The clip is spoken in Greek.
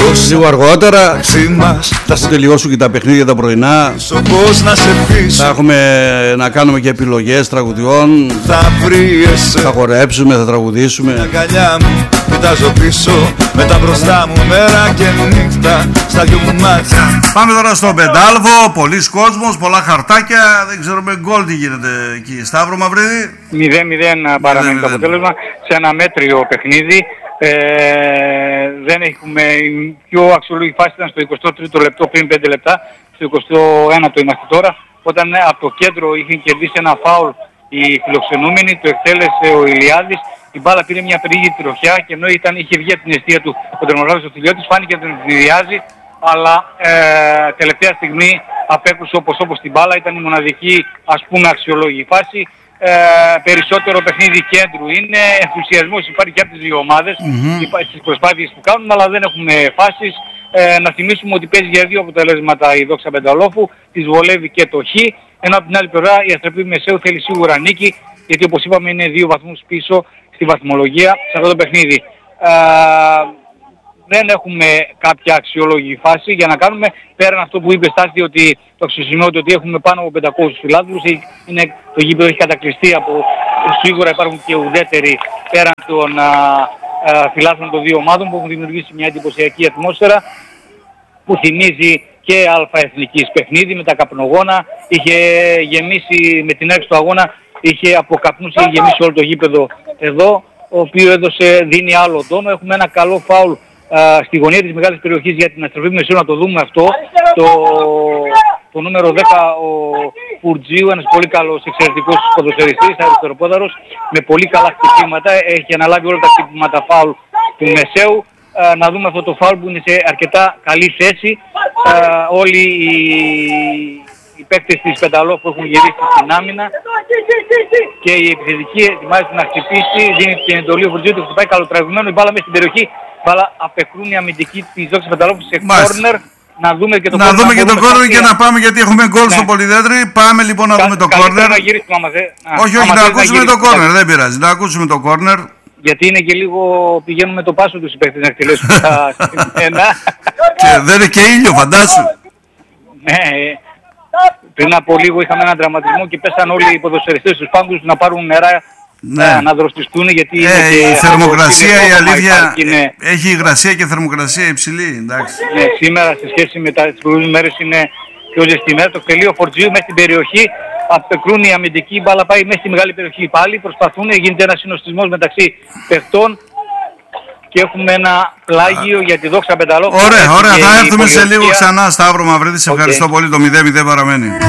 λίγο αργότερα θα συντελειώσουν και τα παιχνίδια τα πρωινά. Θα έχουμε να κάνουμε και επιλογές τραγουδιών. Θα χορέψουμε, θα τραγουδήσουμε. Κοιτάζω πίσω με τα μπροστά μου μέρα και νύχτα στα δυο μου μάτια. Πάμε τώρα στο Πεντάλβο, πολλοί κόσμος, πολλά χαρτάκια. Δεν ξέρω με γκολ τι γίνεται εκεί. Σταύρο Μαυρίδη. 0-0 παραμένει το αποτέλεσμα σε ένα μέτριο παιχνίδι. Δεν έχουμε. Η πιο αξιολογική φάση ήταν στο 23ο λεπτό πριν 5 λεπτά. Στο 21ο είμαστε τώρα. Όταν από το κέντρο είχε κερδίσει ένα φάουλ οι φιλοξενούμενοι, το εκτέλεσε ο Ηλιάδης. Η μπάλα πήρε μια περίεργη τροχιά και ενώ είχε βγει από την αιστεία του ο τερματοφύλακας ο Θηλιώτης, φάνηκε να τον ευνηδιάζει, αλλά τελευταία στιγμή απέκρουσε όπως την μπάλα. Ήταν η μοναδική αξιολόγη φάση. Περισσότερο παιχνίδι κέντρου είναι, ενθουσιασμός υπάρχει και από τις δύο ομάδες στις προσπάθειες που κάνουν, αλλά δεν έχουμε φάσεις. Να θυμίσουμε ότι παίζει για δύο αποτελέσματα η Δόξα Πενταλόφου, της βολεύει και το Χ, ενώ από την άλλη πλευρά η Αστραπή Μεσαίου θέλει σίγουρα νίκη, γιατί όπως είπαμε είναι 2 βαθμούς πίσω στη βαθμολογία σε αυτό το παιχνίδι. Δεν έχουμε κάποια αξιόλογη φάση για να κάνουμε, πέραν αυτό που είπε Στάση, ότι το αξιοσημειώτη ότι έχουμε πάνω από 500 φιλάθλους, το γήπεδο έχει κατακλειστεί από, σίγουρα υπάρχουν και ουδέτεροι πέραν των φιλάθλων των δύο ομάδων που έχουν δημιουργήσει μια εντυπωσιακή ατμόσφαιρα που θυμίζει και αλφαεθνικής παιχνίδι με τα καπνογόνα. Είχε γεμίσει με την έξω του αγώνα, είχε από καπνούς, είχε γεμίσει όλο το γήπεδο εδώ, ο οποίο δίνει άλλο τόνο. Έχουμε ένα καλό φάουλ στη γωνία της μεγάλης περιοχής για την Αστραπή Μεσαίου, να το δούμε αυτό. Το νούμερο 10, ο Φουρτζίου, ένας πολύ καλός εξαιρετικός ποδοσφαιριστής, αριστεροπόδαρος, με πολύ καλά χτυπήματα, έχει αναλάβει όλα τα χτυπήματα φάουλ του Μεσαίου. Να δούμε αυτό το φάουλ που είναι σε αρκετά καλή θέση. Όλοι οι παίκτες της Πενταλόφου έχουν γυρίσει στην άμυνα και η επιθετική ετοιμάζεται να χτυπήσει, δίνει την εντολή ο Φουρτζίου, το χτυπάει καλοτραβημένο, η μπάλα μέσα στην περιοχή, μπάλα απεκρούν η αμυντική της Δόξας Πενταλόφου σε κόρνερ. Να δούμε και το κόρνερ και να πάμε, γιατί έχουμε γκολ στο Πολυδέντρι. Πάμε λοιπόν να δούμε το κόρνερ. Όχι, να ακούσουμε το κόρνερ, δεν πειράζει. Να ακούσουμε το κόρνερ. Γιατί είναι και λίγο, πηγαίνουμε το πάσο τους οι παίκτες να εκτελέσουν τα σημεία. Και δεν είναι και ήλιο, φαντάσου. Ναι, πριν από λίγο είχαμε έναν δραματισμό και πέσαν όλοι οι ποδοσφαιριστές στους πάγκους να πάρουν νερά, να δροσιστούν, γιατί η θερμοκρασία, η αλήθεια, έχει υγρασία και θερμοκρασία υψηλή, εντάξει. Ναι, σήμερα σε σχέση με τις προηγούμενες μέρες είναι πιο ζεστημένα. Το τελείο Φορτζίου μέσα στην περιοχή, απεκρούν η αμυντική, μπάλα πάει μέσα στη μεγάλη περιοχή πάλι, προσπαθούν, γίνεται ένας συνοστισμός μεταξύ παιχτών και έχουμε ένα πλάγιο για τη Δόξα Πενταλόφου. Ωραία, θα έρθουμε σε λίγο ξανά, Σταύρο Μαυρίδη, σε ευχαριστώ πολύ, το 0-0 παραμένει.